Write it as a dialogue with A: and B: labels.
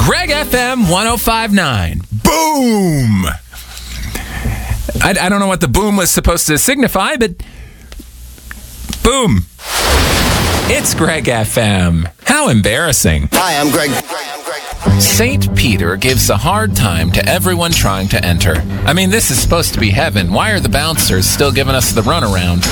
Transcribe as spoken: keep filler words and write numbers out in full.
A: Greg F M one oh five point nine. Boom! I, I don't know what the boom was supposed to signify, but boom. It's Greg F M. How embarrassing.
B: Hi, I'm Greg.
A: Saint Peter gives a hard time to everyone trying to enter. I mean, this is supposed to be heaven. Why are the bouncers still giving us the runaround?